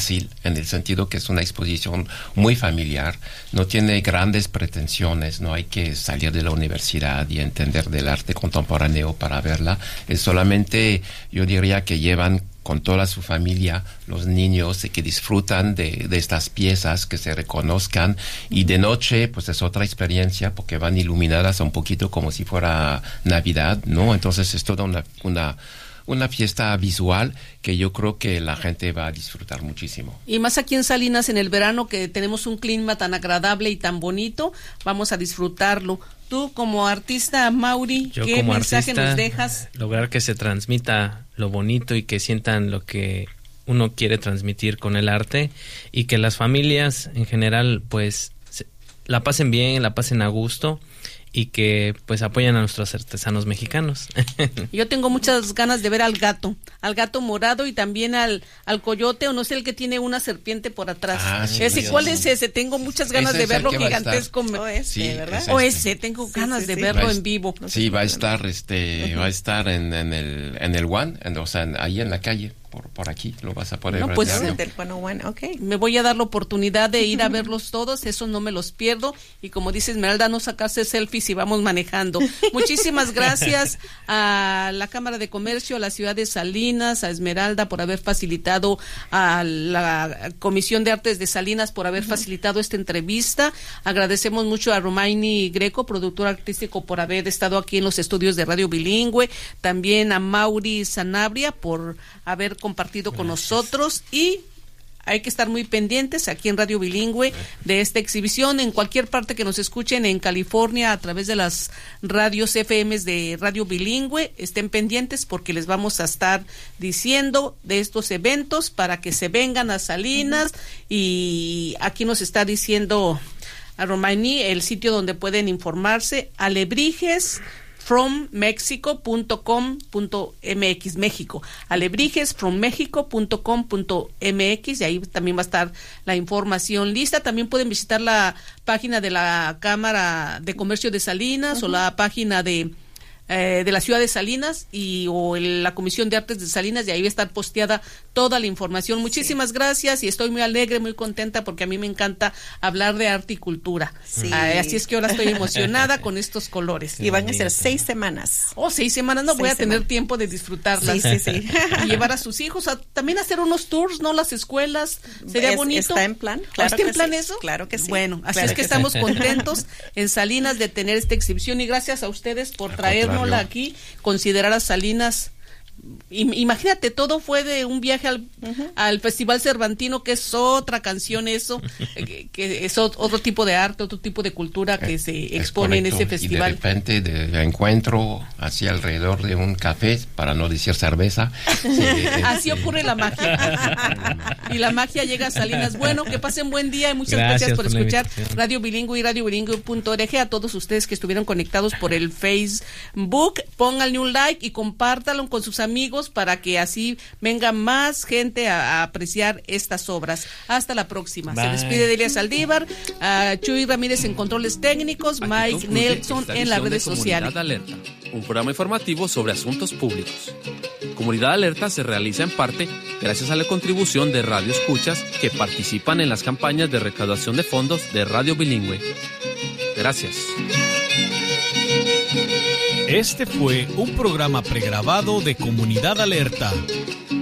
fácil, en el sentido que es una exposición muy familiar, no tiene grandes pretensiones, no hay que salir de la universidad y entender del arte contemporáneo para verla, es solamente, yo diría que llevan con toda su familia, los niños, y que disfrutan de estas piezas, que se reconozcan, y de noche, pues es otra experiencia, porque van iluminadas un poquito como si fuera Navidad, ¿no? Entonces es toda una fiesta visual que yo creo que la gente va a disfrutar muchísimo. Y más aquí en Salinas, en el verano, que tenemos un clima tan agradable y tan bonito, vamos a disfrutarlo. Tú, como artista, Mauri, yo ¿qué como mensaje artista, nos dejas? Lograr que se transmita lo bonito y que sientan lo que uno quiere transmitir con el arte, y que las familias en general pues la pasen bien, la pasen a gusto, y que pues apoyan a nuestros artesanos mexicanos. Yo tengo muchas ganas de ver al gato morado, y también al coyote, o no sé, el que tiene una serpiente por atrás. Sí, ¿Cuál es ese? Tengo muchas ganas de verlo, gigantesco. ¿Verdad? Tengo ganas de verlo en vivo. Sí, va a estar en el One, o sea, ahí en la calle. Por aquí lo vas a poder ver. Pues del 101, okay. Me voy a dar la oportunidad de ir a verlos todos, eso no me los pierdo, y como dice Esmeralda, no sacarse selfies si vamos manejando. Muchísimas gracias a la Cámara de Comercio, a la ciudad de Salinas, a Esmeralda por haber facilitado, a la Comisión de Artes de Salinas por haber facilitado esta entrevista. Agradecemos mucho a Romaini Greco, productor artístico, por haber estado aquí en los estudios de Radio Bilingüe, también a Mauri Sanabria por haber compartido con nosotros, y hay que estar muy pendientes aquí en Radio Bilingüe de esta exhibición, en cualquier parte que nos escuchen en California a través de las radios FMs de Radio Bilingüe, estén pendientes porque les vamos a estar diciendo de estos eventos para que se vengan a Salinas. Y aquí nos está diciendo a Romaini el sitio donde pueden informarse: Alebrijes frommexico.com.mx, México, alebrijesfrommexico.com.mx, y ahí también va a estar la información lista. También pueden visitar la página de la Cámara de Comercio de Salinas, o la página de la ciudad de Salinas, o la Comisión de Artes de Salinas, y ahí va a estar posteada toda la información. Muchísimas gracias, y estoy muy alegre, muy contenta, porque a mí me encanta hablar de arte y cultura. Así es que ahora estoy emocionada con estos colores. Y van a ser 6 semanas. 6 semanas, no voy a tener tiempo de disfrutarlas. Sí. Y llevar a sus hijos, también hacer unos tours, ¿no? Las escuelas, sería bonito. Está en plan, claro. ¿Está en plan eso? Claro que sí. Bueno, así claro es que estamos contentos en Salinas de tener esta exhibición, y gracias a ustedes por traernos aquí, considerar a Salinas. Imagínate, todo fue de un viaje al Festival Cervantino, que es otra canción, eso, que es otro tipo de arte, otro tipo de cultura que se expone en ese festival. Y de repente de encuentro así alrededor de un café, para no decir cerveza. Así ocurre la magia. Y la magia llega a Salinas. Bueno, que pasen buen día, y muchas gracias por escuchar Radio Bilingüe y radiobilingüe.org. A todos ustedes que estuvieron conectados por el Facebook, pónganle un like y compártanlo con sus amigos para que así venga más gente a apreciar estas obras. Hasta la próxima. Bye. Se despide Delia Saldívar, Chuy Ramírez en controles técnicos, Mike Nelson en las redes sociales. Comunidad Alerta, un programa informativo sobre asuntos públicos. Comunidad Alerta se realiza en parte gracias a la contribución de Radio Escuchas que participan en las campañas de recaudación de fondos de Radio Bilingüe. Gracias. Este fue un programa pregrabado de Comunidad Alerta.